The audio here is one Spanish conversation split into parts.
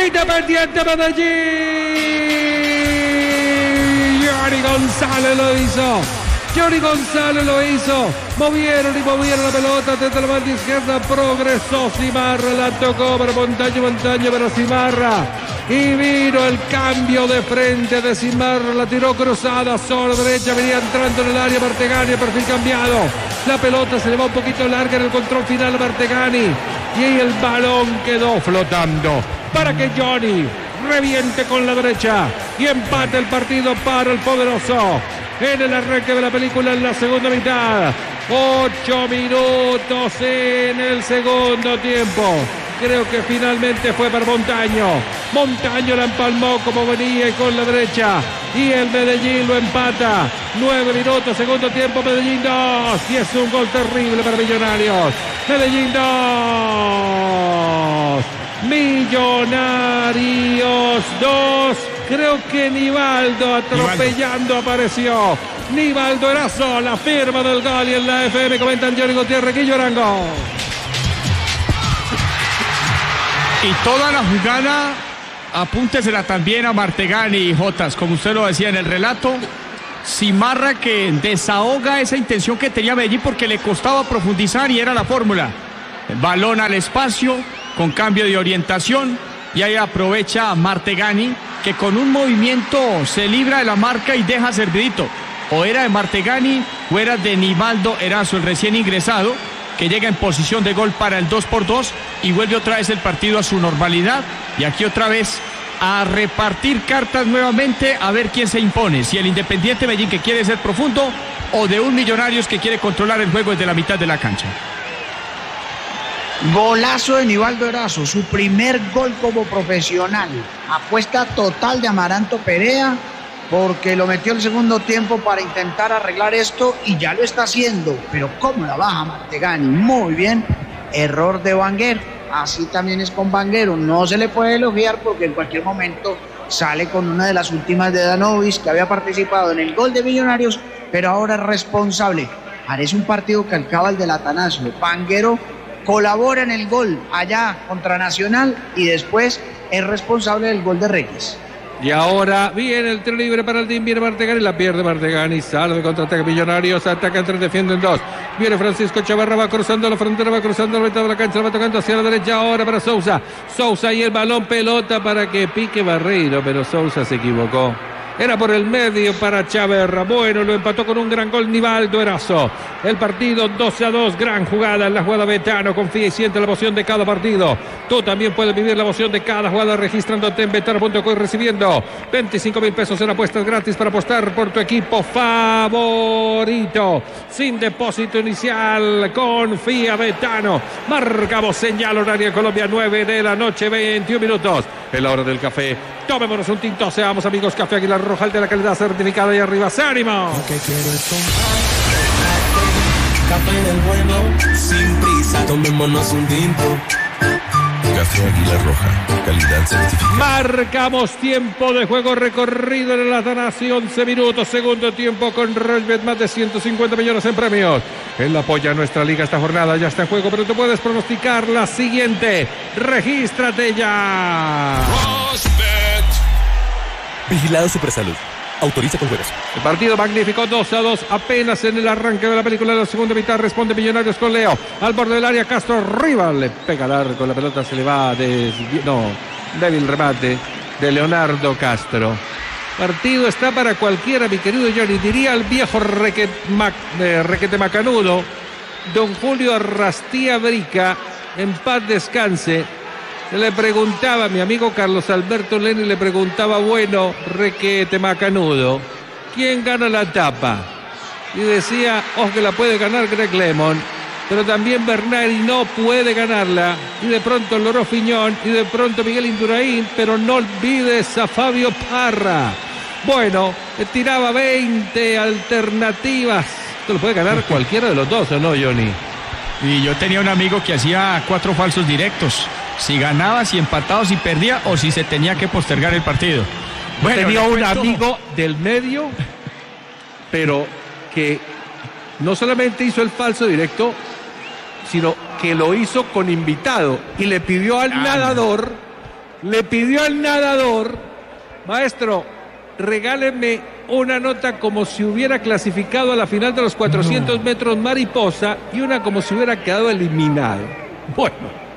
Independiente Medellín. Johnny González lo hizo. Movieron la pelota desde la banda izquierda. Progresó Cimarra, la tocó para Montaño para Cimarra. Y vino el cambio de frente de Cimarra. La tiró cruzada sobre la derecha. Venía entrando en el área Martegani, perfil cambiado. La pelota se le va un poquito larga en el control final a Martegani. Y ahí el balón quedó flotando para que Johnny reviente con la derecha y empate el partido para el poderoso. En el arranque de la película en la segunda mitad. 8 minutos en el segundo tiempo. Creo que finalmente fue para Montaño. Montaño la empalmó como venía y con la derecha. Y el Medellín lo empata. 9 minutos, segundo tiempo, Medellín 2. Y es un gol terrible para Millonarios. Medellín 2. Millonarios 2. Creo que Nivaldo atropellando apareció. Nivaldo Erazo, la firma del gol, y en la FM comentan Johnny Gutiérrez, Guillo Arango. Y toda la jugada, apúntesela también a Martegani y Jotas, como usted lo decía en el relato. Cimarra que desahoga esa intención que tenía Medellín porque le costaba profundizar y era la fórmula. Balón al espacio, con cambio de orientación, y ahí aprovecha a Martegani, que con un movimiento se libra de la marca y deja servidito. O era de Martegani o era de Nivaldo Erazo, el recién ingresado, que llega en posición de gol para el 2-2 y vuelve otra vez el partido a su normalidad. Y aquí otra vez a repartir cartas nuevamente, a ver quién se impone. Si el Independiente Medellín, que quiere ser profundo, o de un Millonarios que quiere controlar el juego desde la mitad de la cancha. Golazo de Nivaldo Erazo, su primer gol como profesional. Apuesta total de Amaranto Perea, porque lo metió el segundo tiempo para intentar arreglar esto y ya lo está haciendo. Pero cómo la baja Martegani, muy bien. Error de Vanguero, así también es con Vanguero. No se le puede elogiar porque en cualquier momento sale con una de las últimas de Danovis, que había participado en el gol de Millonarios, pero ahora es responsable. Parece un partido calcado al del Atanasio. Vanguero colabora en el gol allá contra Nacional y después es responsable del gol de Reyes. Y ahora viene el tiro libre para el team, viene Martegani, la pierde Martegani, sale de contraataque Millonarios, atacan 3, defienden 2. Viene Francisco Chavarra, va cruzando la frontera, va cruzando la mitad de la cancha, va tocando hacia la derecha ahora para Sousa. Sousa y el balón, pelota para que pique Barreiro, pero Sousa se equivocó. Era por el medio para Chaverra. Bueno, lo empató con un gran gol Nivaldo Erazo. El partido 12-2. Gran jugada en la jugada Betano. Confía y siente la emoción de cada partido. Tú también puedes vivir la emoción de cada jugada registrándote en betano.com y recibiendo 25,000 pesos en apuestas gratis para apostar por tu equipo favorito. Sin depósito inicial. Confía Betano. Marcamos señal horaria Colombia, 9 de la noche, 21 minutos. Es la hora del café. Tomémonos un tinto, seamos amigos. Café Águila Roja, el de la calidad certificada, y arriba se ánimo. Lo que quiero es café del bueno, sin prisa, tomémonos un tinto. Café Águila Roja, calidad certificada. Marcamos tiempo de juego recorrido en el Atanasio, 11 minutos, segundo tiempo con Rochbet, más de 150 millones en premios. Él apoya a nuestra liga esta jornada, ya está en juego, pero tú puedes pronosticar la siguiente. Regístrate ya. Vigilado Supersalud. Autoriza con juegos. El partido magnífico, 2-2, apenas en el arranque de la película de la segunda mitad. Responde Millonarios con Leo, al borde del área, Castro arriba, le pega al arco, la pelota se le va débil remate de Leonardo Castro. Partido está para cualquiera, mi querido Johnny, diría el viejo requete macanudo, don Julio Arrastía Brica, en paz descanse. Le preguntaba a mi amigo Carlos Alberto Leni, le preguntaba, bueno, requete macanudo, ¿quién gana la etapa? Y decía, que la puede ganar Greg Lemon, pero también Bernari no puede ganarla, y de pronto Loro Fiñón, y de pronto Miguel Indurain, pero no olvides a Fabio Parra. Bueno, tiraba 20 alternativas. Esto lo puede ganar cualquiera de los dos, ¿o no, Johnny? Y yo tenía un amigo que hacía 4 falsos directos. Si ganaba, si empataba, si perdía o si se tenía que postergar el partido. Bueno, tenía un amigo del medio, pero que no solamente hizo el falso directo, sino que lo hizo con invitado y le pidió al nadador le pidió al nadador, maestro, regáleme una nota como si hubiera clasificado a la final de los 400 metros mariposa y una como si hubiera quedado eliminado. Bueno.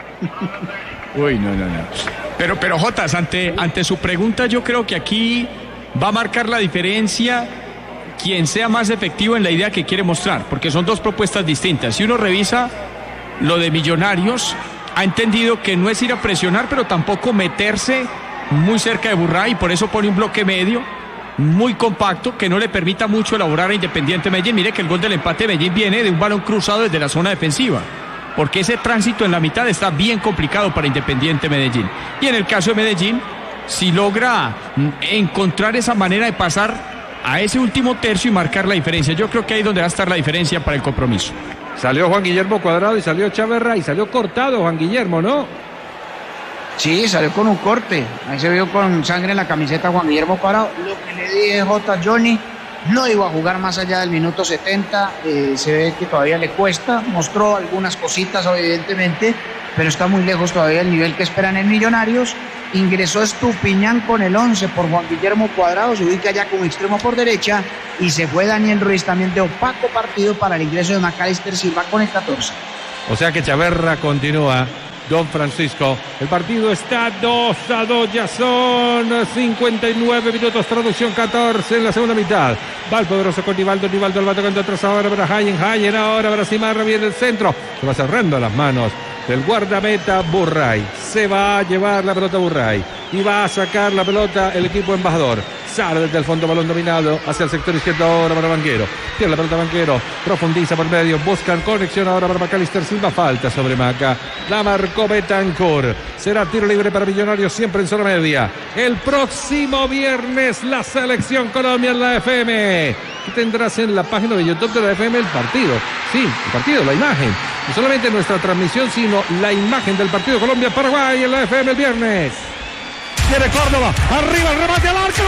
Uy, no. Pero Jotas, ante su pregunta, yo creo que aquí va a marcar la diferencia quien sea más efectivo en la idea que quiere mostrar, porque son dos propuestas distintas. Si uno revisa lo de Millonarios, ha entendido que no es ir a presionar, pero tampoco meterse muy cerca de Burray, y por eso pone un bloque medio muy compacto que no le permita mucho elaborar a Independiente Medellín. Mire que el gol del empate de Medellín viene de un balón cruzado desde la zona defensiva, porque ese tránsito en la mitad está bien complicado para Independiente Medellín. Y en el caso de Medellín, si logra encontrar esa manera de pasar a ese último tercio y marcar la diferencia, yo creo que ahí es donde va a estar la diferencia para el compromiso. Salió Juan Guillermo Cuadrado y salió Chaverra y salió cortado Juan Guillermo, ¿no? Sí, salió con un corte. Ahí se vio con sangre en la camiseta Juan Guillermo Cuadrado. Lo que le dije, Johnny, no iba a jugar más allá del minuto 70. Se ve que todavía le cuesta. Mostró algunas cositas, evidentemente, pero está muy lejos todavía del nivel que esperan en Millonarios. Ingresó Estupiñán con el 11 por Juan Guillermo Cuadrado, se ubica ya como extremo por derecha, y se fue Daniel Ruiz también de opaco partido para el ingreso de Macalister Silva con el 14. O sea que Chaverra continúa. Don Francisco, el partido está 2-2, ya son 59 minutos, traducción 14 en la segunda mitad. Va el poderoso con Nivaldo lo va tocando atrás ahora para Hayen ahora para Simarra, viene el centro, se va cerrando las manos del guardameta Burray. Se va a llevar la pelota Burray y va a sacar la pelota el equipo embajador. Sale desde el fondo, balón dominado hacia el sector izquierdo ahora para Banquero. Tiene la pelota Banquero, profundiza por medio, buscan conexión ahora para Macalister Silva, falta sobre Maca. La marcó Betancourt. Será tiro libre para Millonarios, siempre en zona media. El próximo viernes la Selección Colombia en la FM. ¿Qué tendrás en la página de YouTube de la FM? El partido. Sí, el partido, la imagen. No solamente nuestra transmisión, sino la imagen del partido Colombia-Paraguay en la FM el viernes. Tiene Córdoba, arriba el remate al arco.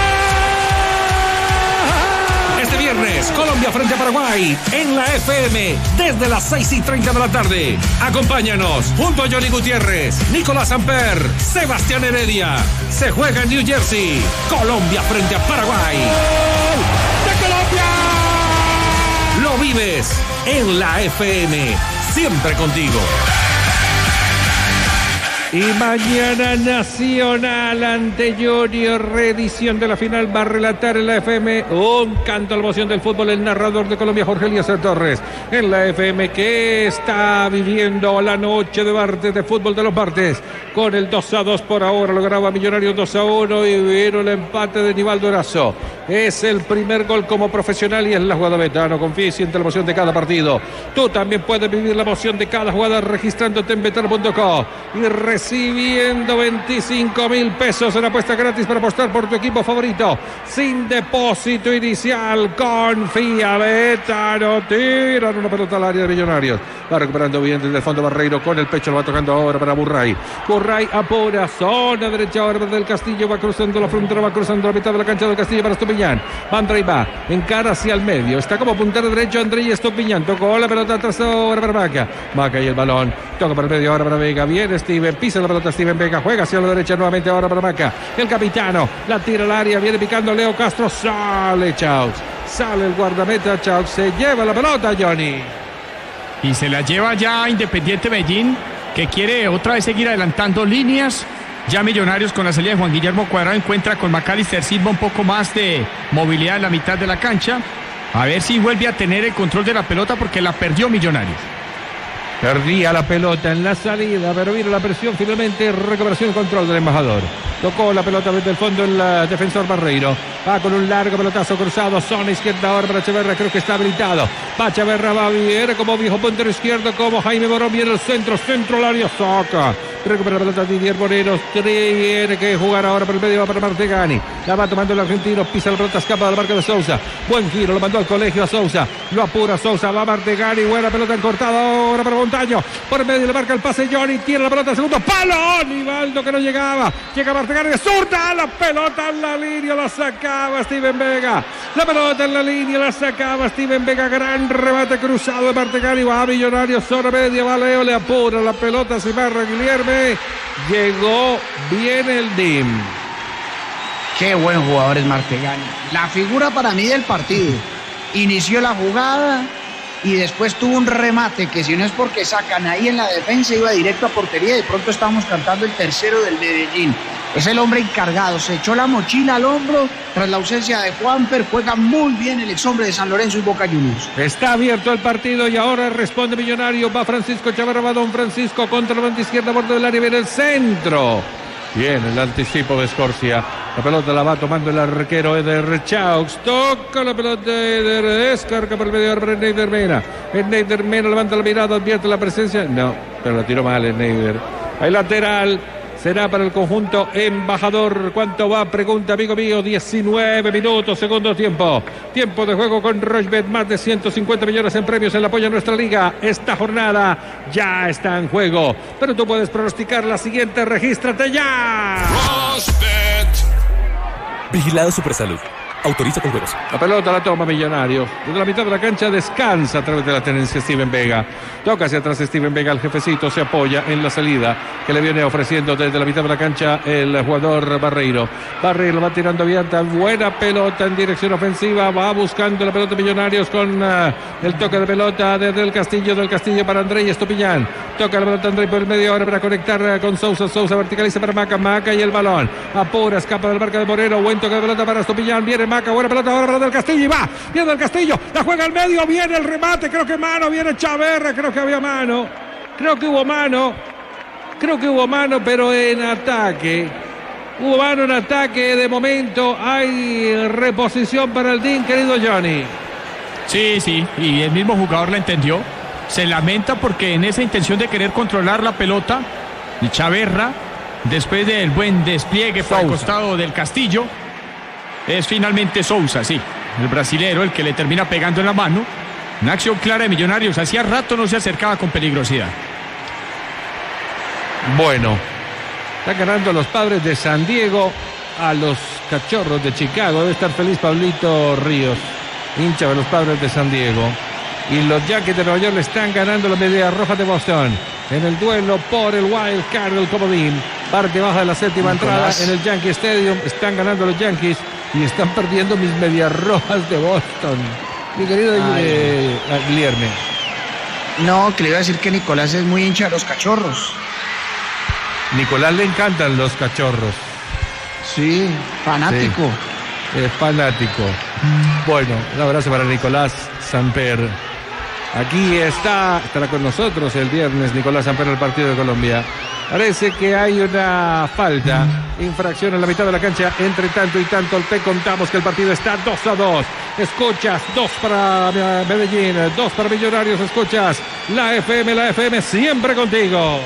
Este viernes, Colombia frente a Paraguay en la FM desde las 6:30 de la tarde. Acompáñanos junto a Johnny Gutiérrez, Nicolás Amper, Sebastián Heredia. Se juega en New Jersey. Colombia frente a Paraguay. ¡De Colombia! Lo vives en la FM, siempre contigo. Y mañana Nacional ante Junior, reedición de la final, va a relatar en la FM un canto a la emoción del fútbol, el narrador de Colombia, Jorge Eliezer Torres, en la FM, que está viviendo la noche de martes de fútbol de los martes, con el 2-2 por ahora, lograba Millonarios 2-1 y vino el empate de Nivaldo Erazo. Es el primer gol como profesional y es la jugada Betano. Confía y siente la emoción de cada partido. Tú también puedes vivir la emoción de cada jugada registrándote en betano.co y recibiendo 25,000 pesos en apuesta gratis para apostar por tu equipo favorito. Sin depósito inicial. Confía, Betano. Tiran una pelota al área de Millonarios. Va recuperando bien desde el fondo Barreiro con el pecho. Lo va tocando ahora para Burray. Burray apura. Zona derecha ahora del Castillo. Va cruzando la frontera. Va cruzando la mitad de la cancha del Castillo para Estupiñán. Andrei va. Encara hacia el medio. Está como puntero derecho Andrei Estupiñán. Tocó la pelota atrás ahora para Maca. Maca y el balón. Toca para el medio ahora para Vega. Viene Steven. Pisa la pelota Steven Vega. Juega hacia la derecha nuevamente ahora para Maca. El capitano. La tira al área. Viene picando Leo Castro. Sale Chaux. Sale el guardameta Chaux. Se lleva la pelota Johnny. Y se la lleva ya Independiente Medellín, que quiere otra vez seguir adelantando líneas. Ya Millonarios con la salida de Juan Guillermo Cuadrado encuentra con Macalister Silva un poco más de movilidad en la mitad de la cancha. A ver si vuelve a tener el control de la pelota porque la perdió Millonarios. Perdía la pelota en la salida, pero vino la presión finalmente, recuperación y control del embajador. Tocó la pelota desde el fondo el defensor Barreiro. Va con un largo pelotazo cruzado, zona izquierda ahora para Chaverra, creo que está habilitado. Va Chaverra, va bien, como viejo puntero izquierdo, como Jaime Morón, viene el centro al área, saca. Recupera la pelota Didier Moreno, tiene que jugar ahora por el medio, va para Martegani. La va tomando el argentino, pisa la pelota, escapa del marco de Sousa. Buen giro, lo mandó al colegio a Sousa. Lo apura Sousa, va Martegani, buena pelota encortada ahora para Montaño. Por el medio le marca el pase Johnny, tiene la pelota, segundo palo. Nivaldo que no llegaba. Llega Martegani de zurda, la pelota en la línea, la sacaba Steven Vega. La pelota en la línea, la sacaba Steven Vega. Gran remate cruzado de Martegani, va a Millonarios, zona media, va Leo, le apura la pelota, se barra Guilherme. Llegó bien el DIM. Qué buen jugador es Martegani. La figura para mí del partido. Inició la jugada y después tuvo un remate que si no es porque sacan ahí en la defensa iba directo a portería y de pronto estábamos cantando el tercero del Medellín. Es el hombre encargado, se echó la mochila al hombro tras la ausencia de Juanper, juega muy bien el exhombre de San Lorenzo y Boca Juniors. Está abierto el partido y ahora responde Millonario, va Francisco Chavarra, va Don Francisco contra la banda izquierda, borde del área, viene el centro. Bien, el anticipo de Scorsia. La pelota la va tomando el arquero Eder Chaux. Toca la pelota de Eder. Descarga por el medio de Neider Mena. Neider Mena levanta la mirada, advierte la presencia. No, pero la tiró mal el Neider. Hay lateral. Será para el conjunto embajador. ¿Cuánto va? Pregunta, amigo mío. 19 minutos, segundo tiempo. Tiempo de juego con Rochbet. Más de 150 millones en premios en el apoyo a nuestra liga. Esta jornada ya está en juego. Pero tú puedes pronosticar la siguiente. Regístrate ya. Rochbet. Vigilado Supersalud. Autoriza con juegos. La pelota la toma Millonarios. Desde la mitad de la cancha descansa a través de la tenencia Steven Vega. Toca hacia atrás Steven Vega. El jefecito se apoya en la salida que le viene ofreciendo desde la mitad de la cancha el jugador Barreiro. Barreiro va tirando abierta. Buena pelota en dirección ofensiva. Va buscando la pelota Millonarios con el toque de pelota desde el Castillo. Del Castillo para Andrei Estupiñán. Toca la pelota Andrei por el medio ahora para conectar con Sousa. Sousa verticaliza para Maca. Maca y el balón. Apura, escapa del marca de Moreno. Buen toque de pelota para Estupiñán. Viene Maca, buena pelota ahora para del Castillo y va. Viene del Castillo. La juega al medio. Viene el remate. Creo que mano. Viene Chaverra. Creo que había mano. Creo que hubo mano, pero en ataque. Hubo mano en ataque. De momento hay reposición para el DIN, querido Johnny. Sí, y el mismo jugador la entendió. Se lamenta porque en esa intención de querer controlar la pelota, Chaverra, después del buen despliegue por el costado del Castillo, es finalmente Sousa, sí, el brasilero, el que le termina pegando en la mano. Una acción clara de Millonarios. Hacía rato no se acercaba con peligrosidad. Bueno, están ganando los Padres de San Diego a los Cachorros de Chicago. Debe estar feliz Pablito Ríos, hincha de los Padres de San Diego. Y los Yankees de Nueva York le están ganando la Medias Rojas de Boston en el duelo por el Wild Card del comodín. Parte baja de la séptima entrada en el Yankee Stadium. Están ganando los Yankees y están perdiendo mis Medias Rojas de Boston. Mi querido Guilherme. No, que le iba a decir que Nicolás es muy hincha de los Cachorros. Nicolás le encantan los Cachorros. Sí, fanático. Sí, es fanático. Bueno, un abrazo para Nicolás Samper. Aquí estará con nosotros el viernes Nicolás Samper del partido de Colombia. Parece que hay una falta, infracción en la mitad de la cancha. Entre tanto y tanto, te contamos que el partido está 2-2. Escuchas 2 para Medellín, 2 para Millonarios. Escuchas la FM siempre contigo.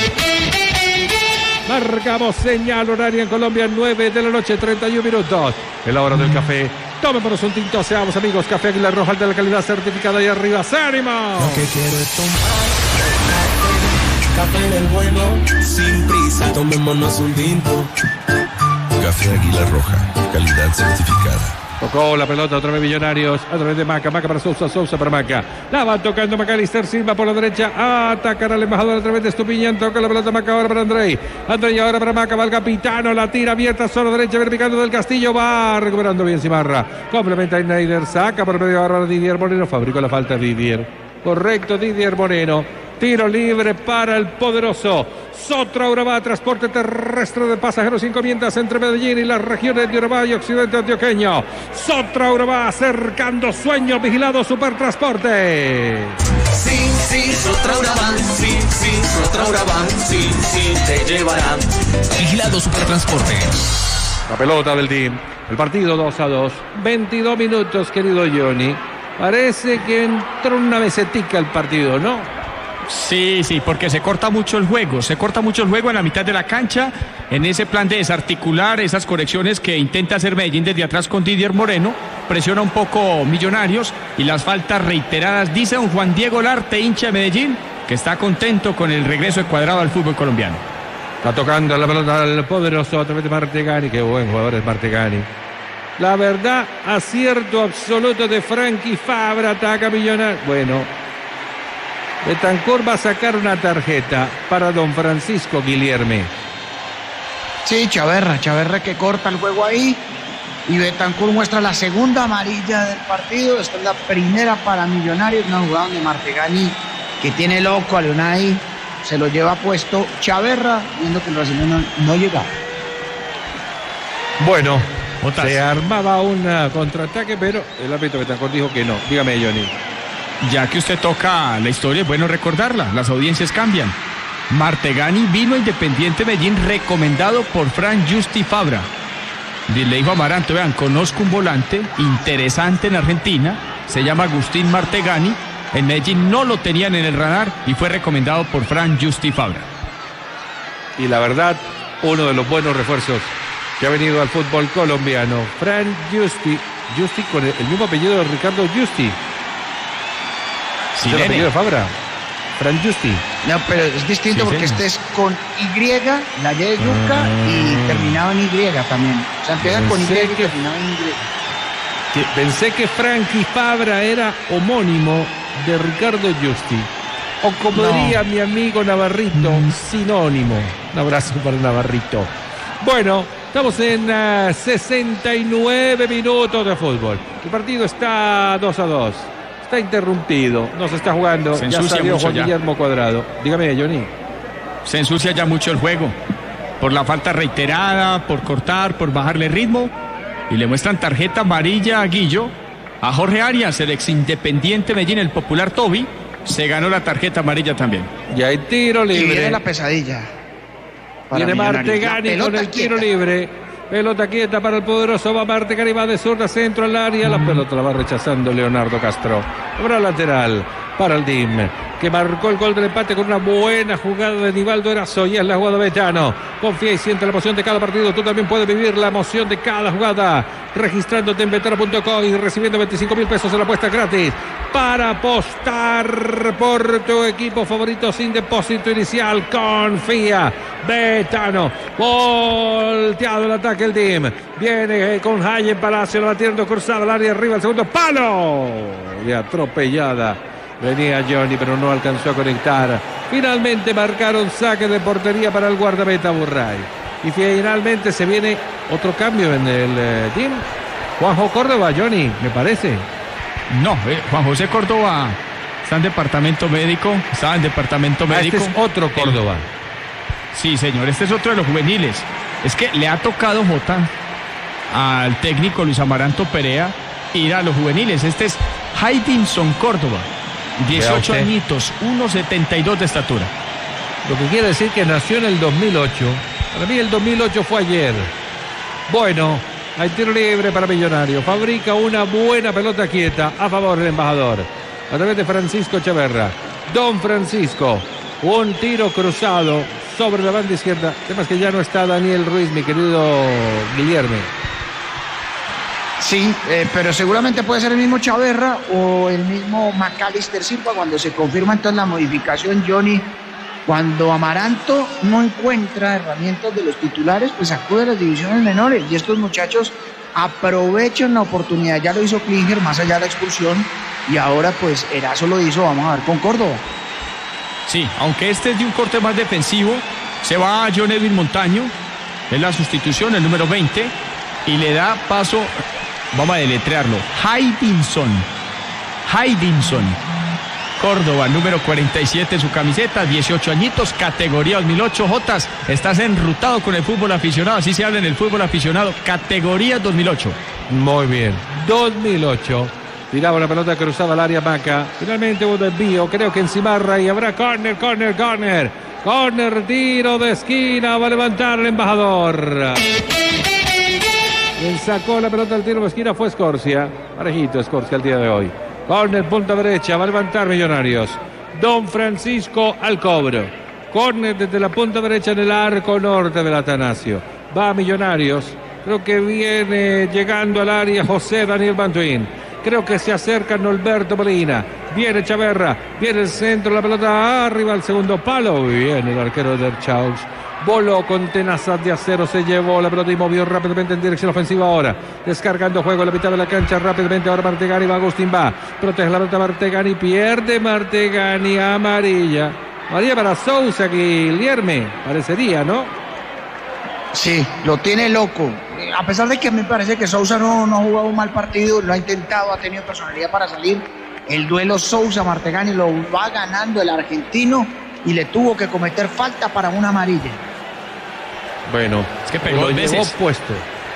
Marcamos señal horaria en Colombia, 9 de la noche, 31 minutos. Es la hora del café. Tomémonos un tinto, seamos amigos. Café Águila Roja, de la calidad certificada y arriba. ¡Ánimo! Lo que quiero es tomar café del bueno, sin prisa. Tomémonos un tinto. Café Águila Roja, calidad certificada. Tocó la pelota otra vez Millonarios, a través de Maca, Maca para Sousa, Sousa para Maca. La va tocando Macalister Silva por la derecha, a atacar al embajador a través de Estupiñán. Toca la pelota Maca ahora para Andrei. Andrei ahora para Maca, va el capitano, la tira abierta, solo derecha, verticando del Castillo, va recuperando bien Cimarra. Complementa a Neider, saca por medio ahora Didier Moreno, fabricó la falta Didier. Correcto, Didier Moreno. Tiro libre para el poderoso Sotra Urabá, transporte terrestre de pasajeros y encomiendas entre Medellín y las regiones de Urabá y occidente antioqueño. Sotra Urabá, acercando sueños, vigilado Supertransporte. Sí, Sotra Urabá, sí, Sotra Urabá, sí, te llevarán. Vigilado Supertransporte. La pelota del team, el partido 2-2, 22 minutos, querido Johnny. Parece que entró una mesetica el partido, ¿no? Sí, porque se corta mucho el juego, en la mitad de la cancha, en ese plan de desarticular esas correcciones que intenta hacer Medellín desde atrás con Didier Moreno, presiona un poco Millonarios y las faltas reiteradas, dice un Juan Diego Larte, hincha de Medellín, que está contento con el regreso de Cuadrado al fútbol colombiano. Está tocando la pelota al poderoso a través de Martegani, qué buen jugador es Martegani. La verdad, acierto absoluto de Frankie Fabra, ataca Millonarios. Bueno, Betancur va a sacar una tarjeta para don Francisco Guilherme. Sí, Chaverra que corta el juego ahí. Y Betancur muestra la segunda amarilla del partido. Esta es la primera para Millonarios. Una jugada donde Martegani, que tiene loco a Leonay, se lo lleva puesto Chaverra, viendo que el brasileño no llegaba. Bueno, Botas. se armaba un contraataque, pero el árbitro Betancur dijo que no. Dígame, Johnny. Ya que usted toca la historia, es bueno recordarla. Las audiencias cambian. Martegani vino a Independiente Medellín recomendado por Fran Justi Fabra. Le dijo a Amaranto, vean, conozco un volante interesante en Argentina, se llama Agustín Martegani. En Medellín no lo tenían en el radar y fue recomendado por Fran Justi Fabra. Y la verdad, uno de los buenos refuerzos que ha venido al fútbol colombiano. Fran Justi con el mismo apellido de Ricardo Justi. Sí, ¿Es el apellido de Fabra? Fran Justi. No, pero es distinto, Sí, porque señor. este es con Y, la Y de yuca, y terminado en Y también. O sea, empieza con Y y Pensé que- terminado en Y. Pensé que Frankie Fabra era homónimo de Ricardo Justi. O como No. diría mi amigo Navarrito, sinónimo. Un abrazo para Navarrito. Bueno, estamos en 69 minutos de fútbol. El partido está 2-2. Está interrumpido, no se está jugando. Se Ya ensucia salió mucho Juan ya. Guillermo Cuadrado. Dígame, Johnny. Se ensucia ya mucho el juego. Por la falta reiterada, por cortar, por bajarle ritmo. Y le muestran tarjeta amarilla a Guillo. A Jorge Arias, el ex Independiente Medellín, el popular Toby, se ganó la tarjeta amarilla también. Y hay tiro Y viene libre. la pesadilla. para Viene Millonarios. Martegani La con el pelota tiro quieta. libre. Pelota quieta para el poderoso. Va Martegani, va de zurda, centro al área. La pelota la va rechazando Leonardo Castro. Habrá lateral para el DIM, que marcó el gol del empate con una buena jugada de Nivaldo Erazo. Y es la jugada de Betano. Confía y siente la emoción de cada partido. Tú también puedes vivir la emoción de cada jugada registrándote en betano.com y recibiendo 25.000 pesos en la apuesta gratis para apostar por tu equipo favorito sin depósito inicial. Confía. Betano. Volteado el ataque el DIM. Viene con Jaime Palacio, la batiendo cruzada al área arriba, el segundo palo. De atropellada. Venía Johnny, pero no alcanzó a conectar. Finalmente marcaron saque de portería para el guardameta Burray. Y finalmente se viene otro cambio en el team. Juanjo Córdoba, Johnny, me parece. No, Juan José Córdoba está en departamento médico. Estaba en departamento médico. Este es otro Córdoba. Sí, señor, este es otro de los juveniles. Es que le ha tocado, al técnico Luis Amaranto Perea ir a los juveniles. Este es Haydinson Córdoba, 18 usted. añitos, 1,72 de estatura. Lo que quiere decir que nació en el 2008. Para mí el 2008 fue ayer. Bueno, hay tiro libre para Millonarios. Fabrica una buena pelota quieta a favor del embajador. A través de Francisco Chaverra. Don Francisco. Un tiro cruzado sobre la banda izquierda. Temas que ya no está Daniel Ruiz, mi querido Guilherme. Sí, pero seguramente puede ser el mismo Chaverra o el mismo Macalister Silva cuando se confirma entonces la modificación, Johnny. Cuando Amaranto no encuentra herramientas de los titulares, pues acude a las divisiones menores y estos muchachos aprovechan la oportunidad. Ya lo hizo Klinger más allá de la expulsión y ahora pues Erazo lo hizo, vamos a ver con Córdoba. Sí, aunque este es de un corte más defensivo, se va a John Edwin Montaño, es la sustitución, el número 20, y le da paso, vamos a deletrearlo, Haydinson Córdoba, número 47 en su camiseta, 18 añitos, categoría 2008. Jotas, estás enrutado con el fútbol aficionado, así se habla en el fútbol aficionado, categoría 2008. Muy bien. 2008. Tiraba la pelota cruzada al área Maca. Finalmente hubo desvío, creo que en Cimarra, y habrá córner. Córner, tiro de esquina, va a levantar el embajador. Quien sacó la pelota al tiro de esquina fue Escorcia. Parejito Escorcia el día de hoy. Córner, punta derecha, va a levantar Millonarios. Don Francisco al cobro. Córner desde la punta derecha en el arco norte del Atanasio. Va a Millonarios. Creo que viene llegando al área José Daniel Bantuín. Creo que se acerca Norberto Molina. Viene Chaverra. Viene el centro, la pelota arriba al segundo palo. Viene el arquero de Erchaus. Voló con tenazas de acero, se llevó la pelota y movió rápidamente en dirección ofensiva ahora. Descargando juego en la mitad de la cancha rápidamente. Ahora Martegani va, Agustín va. Protege la pelota Martegani, pierde Martegani, amarilla. Amarilla para Sousa, Guilherme, parecería, ¿no? Sí, lo tiene loco. A pesar de que a mí me parece que Sousa no ha jugado un mal partido, lo ha intentado, ha tenido personalidad para salir. El duelo Sousa-Martegani lo va ganando el argentino y le tuvo que cometer falta para una amarilla. Bueno, es que pegó dos veces. Puesto.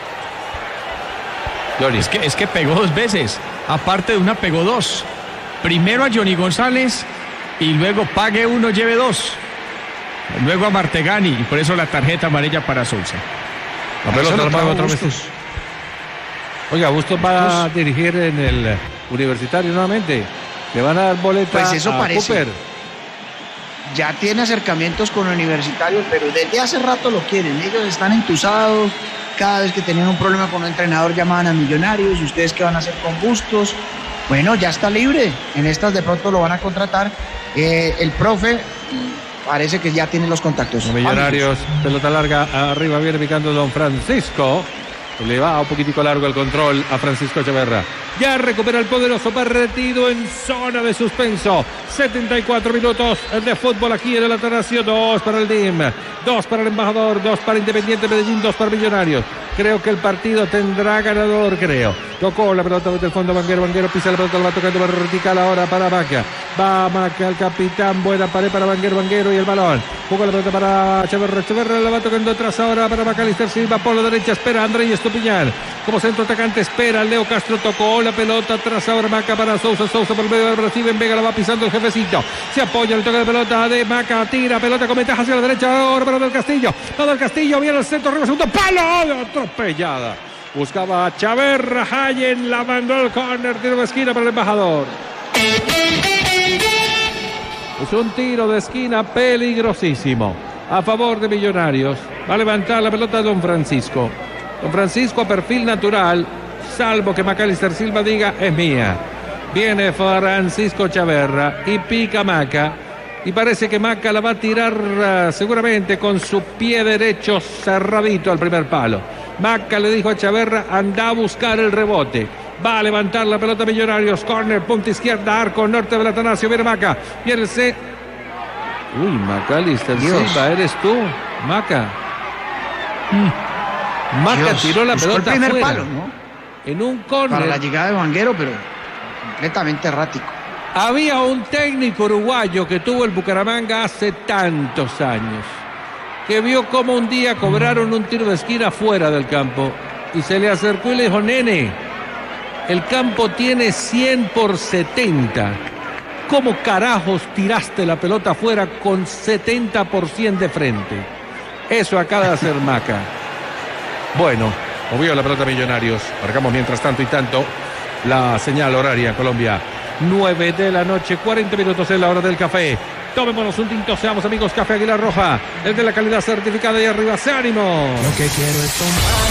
Es que pegó dos veces. Aparte de una, pegó dos. Primero a Johnny González y luego pague uno, lleve dos. Luego a Martegani y por eso la tarjeta amarilla para Sousa. La pelota la mueve otra vez. Oiga, Bustos va a dirigir en el Universitario nuevamente. Le van a dar boleta pues eso a parece. Cooper. Ya tiene acercamientos con Universitario, pero desde hace rato lo quieren. Ellos están entusados. Cada vez que tenían un problema con un entrenador llamaban a Millonarios. ¿Y ustedes qué van a hacer con Bustos? Bueno, ya está libre. En estas de pronto lo van a contratar. El profe parece que ya tiene los contactos. Los Millonarios, pelota larga, arriba viene picando Don Francisco. Le va un poquitico largo el control a Francisco Echeverra. Ya recupera el poderoso partido en zona de suspenso. 74 minutos de fútbol aquí en el Atanasio. 2 para el DIM, 2 para el Embajador, 2 para Independiente Medellín, 2 para Millonarios. Creo que el partido tendrá ganador, creo. Tocó la pelota desde el fondo Vanguero pisa la pelota, la va tocando vertical ahora para Maca. Va Maca, el capitán, buena pared para Vanguero y el balón. Jugó la pelota para Echeverra, la va tocando atrás ahora para Macalister Silva por la derecha, espera André Estupiñán. Como centro atacante espera Leo Castro, tocó la pelota atrás ahora Maca para Sousa por el medio de Steven Vega, la va pisando el jefecito. Se apoya, le toca la pelota de Maca, tira pelota con ventaja hacia la derecha, ahora para Del Castillo, viene el centro, arriba, segundo palo, atropellada. Buscaba a Echeverra, Hayen la mandó al córner, tiro de esquina para el Embajador. Es un tiro de esquina peligrosísimo a favor de Millonarios. Va a levantar la pelota de Don Francisco. Don Francisco a perfil natural, salvo que Macalister Silva diga es mía. Viene Francisco Echeverra y pica Maca. Y parece que Maca la va a tirar seguramente con su pie derecho cerradito al primer palo. Maca le dijo a Echeverra, anda a buscar el rebote. Va a levantar la pelota Millonarios. Corner, punta izquierda, arco norte del Atanasio. Viene Maca. Viene el C. Uy, Macalister Silva, ¿eres tú? Maca. Maca tiró la pelota el primer afuera, palo, ¿no? En un córner. Para la llegada de Vanguero, pero completamente errático. Había un técnico uruguayo que tuvo el Bucaramanga hace tantos años, que vio como un día cobraron un tiro de esquina fuera del campo y se le acercó y le dijo, nene, el campo tiene 100 por 70. ¿Cómo carajos tiraste la pelota afuera con 70% de frente? Eso acaba de hacer Maca. Bueno, movió la pelota Millonarios. Marcamos mientras tanto y tanto la señal horaria en Colombia. 9 de la noche, 40 minutos en la hora del café. Tomémonos un tinto, seamos amigos. Café Águila Roja, el de la calidad certificada y arriba, ¡se ánimo! Lo que quiero es tomar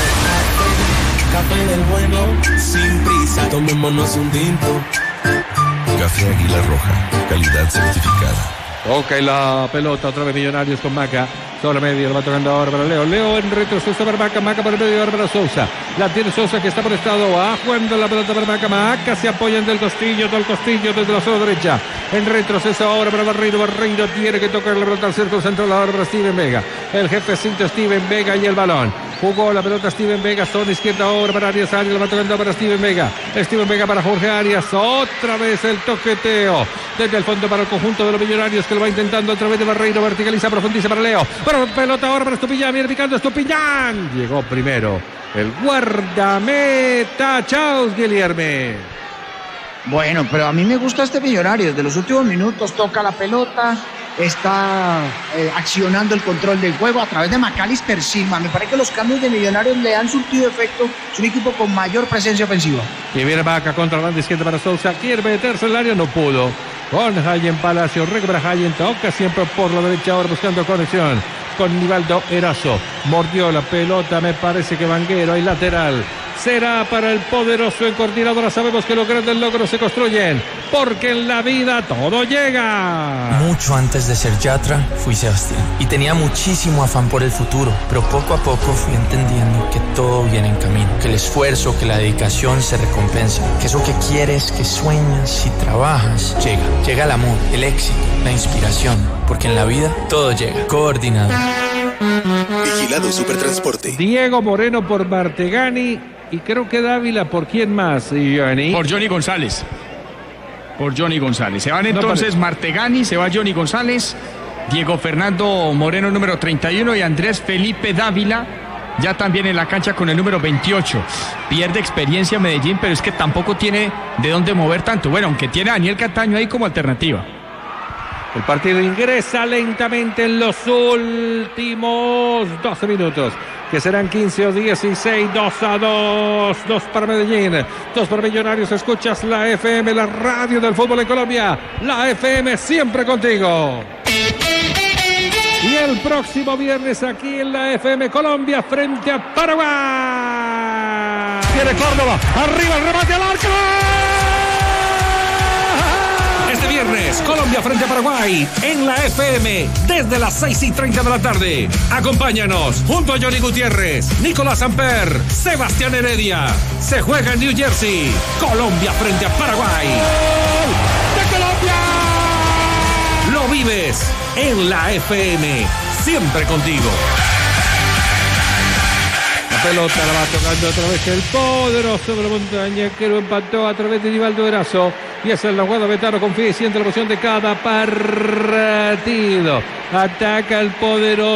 café del bueno, sin prisa, tomémonos un tinto. Café Águila Roja, calidad certificada. Ok, la pelota, otra vez Millonarios con Maca. Sobre medio, lo va tocando ahora para Leo. Leo en retroceso para Maca. Maca por el medio, ahora para Sousa. La tiene Sousa que está por estado. Va jugando la pelota para Maca. Maca se apoya en Del Castillo desde la zona derecha. En retroceso ahora para Barreiro. Barreiro tiene que tocar la pelota al centro central ahora para Steven Vega. El jefecito Steven Vega y el balón. Jugó la pelota Steven Vega, zona izquierda ahora para Arias. Arias la va tocando para Steven Vega. Steven Vega para Jorge Arias. Otra vez el toqueteo desde el fondo para el conjunto de los Millonarios que lo va intentando a través de Barreiro. Verticaliza, profundiza para Leo. Pero pelota ahora para Estupiñán. Viene picando Estupiñán. Llegó primero el guardameta. Chao, Guilherme. Bueno, pero a mí me gusta este Millonarios. De los últimos minutos toca la pelota. Está accionando el control del juego a través de Macalister Silva. Me parece que los cambios de Millonarios le han surtido efecto. Es un equipo con mayor presencia ofensiva. Y viene Vaca contra la banda izquierda para Sousa. Quiere meterse en el área, no pudo. Con Hayen Palacio, recupera Hayen, toca siempre por la derecha ahora buscando conexión con Nivaldo Erazo. Mordió la pelota, me parece que Vanguero, hay lateral. será para el poderoso en Coordinadora. Sabemos que los grandes logros se construyen, porque en la vida todo llega. Mucho antes de ser Yatra, fui Sebastián. Y tenía muchísimo afán por el futuro, pero poco a poco fui entendiendo que todo viene en camino, que el esfuerzo, que la dedicación se recompensa, que eso que quieres, que sueñas y trabajas, llega. Llega el amor, el éxito, la inspiración, porque en la vida todo llega. Coordinador. Vigilado Supertransporte. Diego Moreno por Martegani y creo que Dávila por quién más, Johnny. Por Johnny González. Se van entonces Martegani, se va Johnny González, Diego Fernando Moreno número 31 y Andrés Felipe Dávila ya también en la cancha con el número 28. Pierde experiencia Medellín, pero es que tampoco tiene de dónde mover tanto. Bueno, aunque tiene a Daniel Cataño ahí como alternativa. El partido ingresa lentamente en los últimos 12 minutos, que serán 15 o 16, 2-2, 2 para Medellín, 2 para Millonarios. Escuchas la FM, la radio del fútbol en Colombia, la FM siempre contigo. Y el próximo viernes aquí en la FM Colombia frente a Paraguay. Tiene Córdoba, arriba el remate al arco. Este viernes, Colombia frente a Paraguay en la FM desde las 6:30 de la tarde. Acompáñanos junto a Johnny Gutiérrez, Nicolás Samper, Sebastián Heredia. Se juega en New Jersey. Colombia frente a Paraguay. ¡De Colombia! Lo vives en la FM, siempre contigo. La pelota la va tocando otra vez el poderoso de la montaña, que lo empató a través de Nivaldo Erazo. Y esa es la jugada. Betano confía y siente la emoción de cada partido. Ataca el poderoso.